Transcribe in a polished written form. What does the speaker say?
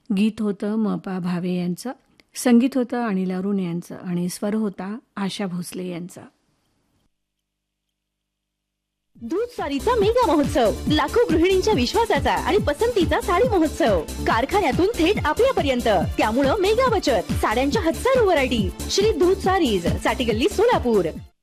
गीत होतं म.पा. भावे यांचं, संगीत होतं अनिल अरुण यांचं आणि स्वर होता आशा भोसले यांचा. दूध सारीचा मेगा महोत्सव, लाखो गृहिणींच्या विश्वासाचा आणि पसंतीचा साडी महोत्सव, कारखान्यातून थेट आपल्यापर्यंत. त्यामुळे मेगा बचत, साड्यांच्या हजारो व्हरायटी. श्री दूध सारीज, साठी गल्ली, सोलापूर.